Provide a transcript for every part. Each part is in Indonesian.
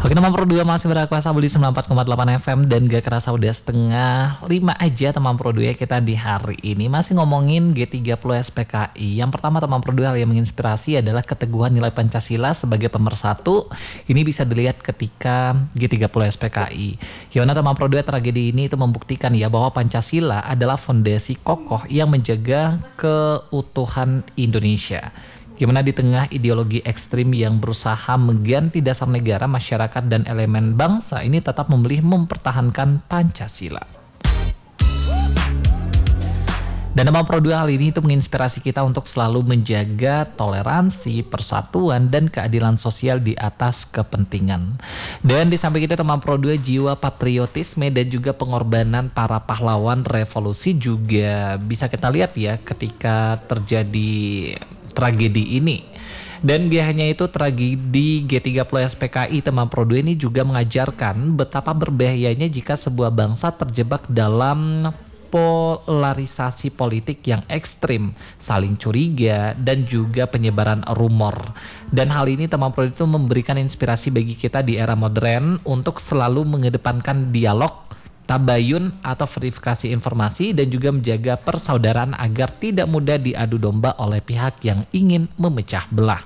Oke, teman Pro 2 masih berkuasa di 94,8 FM dan gak kerasa udah setengah 5 aja teman Pro 2 ya kita di hari ini masih ngomongin G30 SPKI. Yang pertama teman Pro 2 hal yang menginspirasi adalah keteguhan nilai Pancasila sebagai pemersatu. Ini bisa dilihat ketika G30 SPKI. Yona teman Pro 2 tragedi ini itu membuktikan ya bahwa Pancasila adalah fondasi kokoh yang menjaga keutuhan Indonesia. Gimana di tengah ideologi ekstrim yang berusaha mengganti dasar negara, masyarakat, dan elemen bangsa ini tetap memilih mempertahankan Pancasila. Dan teman Pro 2 hal ini itu menginspirasi kita untuk selalu menjaga toleransi, persatuan, dan keadilan sosial di atas kepentingan. Dan di samping itu teman Pro 2 jiwa patriotisme dan juga pengorbanan para pahlawan revolusi juga bisa kita lihat ya ketika terjadi tragedi ini. Dan gak hanya itu, tragedi G30 SPKI teman Pro 2 ini juga mengajarkan betapa berbahayanya jika sebuah bangsa terjebak dalam polarisasi politik yang ekstrim, saling curiga, dan juga penyebaran rumor. Dan hal ini teman Pro itu memberikan inspirasi bagi kita di era modern untuk selalu mengedepankan dialog, tabayun atau verifikasi informasi, dan juga menjaga persaudaraan agar tidak mudah diadu domba oleh pihak yang ingin memecah belah.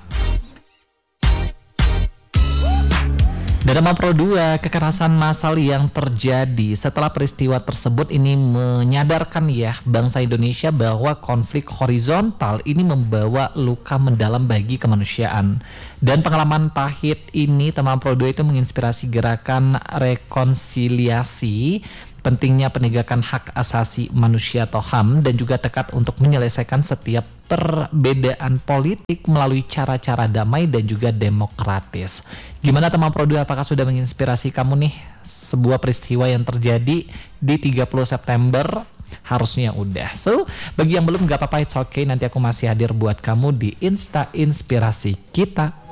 Dan teman Pro 2, kekerasan massal yang terjadi setelah peristiwa tersebut ini menyadarkan ya bangsa Indonesia bahwa konflik horizontal ini membawa luka mendalam bagi kemanusiaan. Dan pengalaman pahit ini teman Pro 2 itu menginspirasi gerakan rekonsiliasi, pentingnya penegakan hak asasi manusia atau HAM, dan juga tekad untuk menyelesaikan setiap perbedaan politik melalui cara-cara damai dan juga demokratis. Gimana teman Pro 2, apakah sudah menginspirasi kamu nih sebuah peristiwa yang terjadi di 30 September? Harusnya udah. So, bagi yang belum gak apa-apa, it's okay, nanti aku masih hadir buat kamu di Insta Inspirasi kita.